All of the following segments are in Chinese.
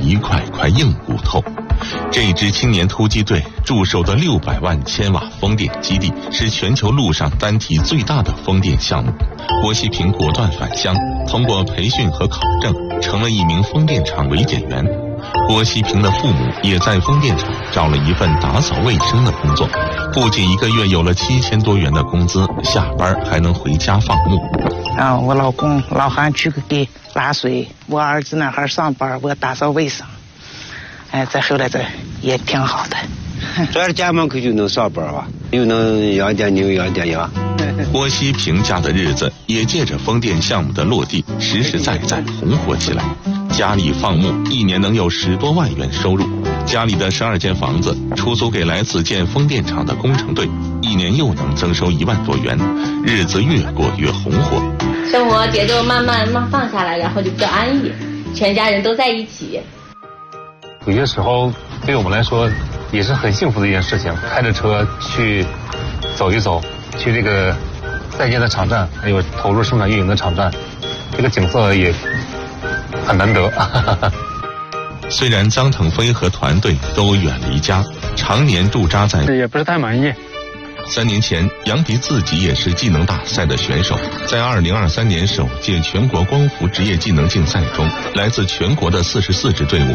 一块块硬骨头。这支青年突击队驻守的600万千瓦风电基地是全球陆上单体最大的风电项目。郭希平果断返乡，通过培训和考证，成了一名风电场维检员。郭希平的父母也在风电场找了一份打扫卫生的工作，不仅一个月有了7000多元的工资，下班还能回家放牧。 我老公老汉去给拉水，我儿子那还上班，我打扫卫生。再后来这也挺好的。 这家门口就能上班吧，又能养点牛养点羊。 郭希平家的日子也借着风电项目的落地，实实在在红火起来。家里放牧，一年能有10多万元收入。家里的12间房子出租给来自建风电场的工程队，一年又能增收1万多元，日子越过越红火。 生活节奏慢慢放下来，然后就比较安逸，全家人都在一起。 有些时候对我们来说也是很幸福的一件事情，开着车去走一走，去这个在建的场站，还有投入生产运营的场站，这个景色也很难得。 虽然张腾飞和团队都远离家，常年驻扎在， 也不是太满意。 3年前，杨迪自己也是技能大赛的选手，在2023年首届全国光伏职业技能竞赛中，来自全国的44支队伍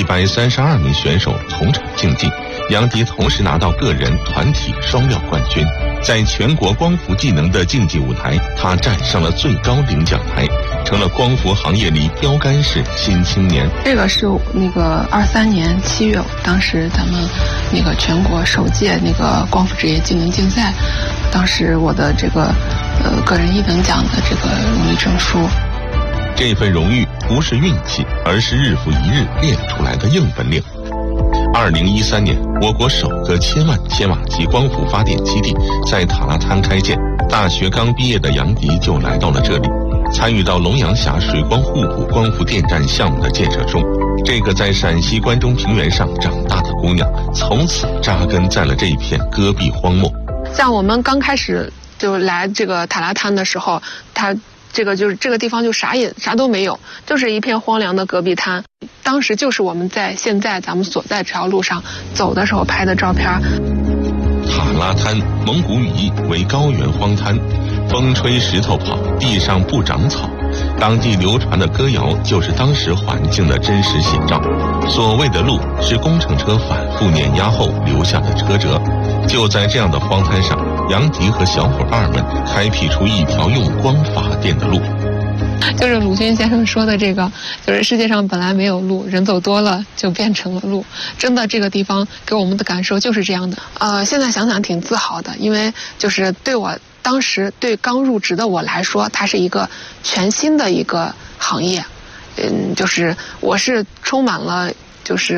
，132名选手同场竞技，杨迪同时拿到个人、团体双料冠军。在全国光伏技能的竞技舞台，他站上了最高领奖台，成了光伏行业里标杆式新青年。 这个是那个23年7月，当时咱们那个全国首届那个光伏职业技能竞赛，当时我的这个个人1等奖的这个荣誉证书。 这份荣誉不是运气，而是日复一日练出来的硬本领。2013年，我国首个1000万千瓦级光伏发电基地在塔拉滩开建。大学刚毕业的杨迪就来到了这里，参与到龙阳峡水光互补光伏电站项目的建设中。这个在陕西关中平原上长大的姑娘，从此扎根在了这一片戈壁荒漠。 像我们刚开始就来这个塔拉滩的时候，它这个地方就啥都没有，就是一片荒凉的戈壁滩。当时就是我们在现在咱们所在这条路上走的时候拍的照片。 塔拉滩蒙古语义为高原荒滩，风吹石头跑，地上不长草。当地流传的歌谣就是当时环境的真实写照。所谓的路是工程车反复碾压后留下的车辙。就在这样的荒滩上，杨迪和小伙伴们开辟出一条用光发电的路。 就是鲁迅先生说的这个，就是世界上本来没有路，人走多了就变成了路。真的，这个地方给我们的感受就是这样的。现在想想挺自豪的，因为就是对我当时对刚入职的我来说，它是一个全新的一个行业。就是我是充满了就是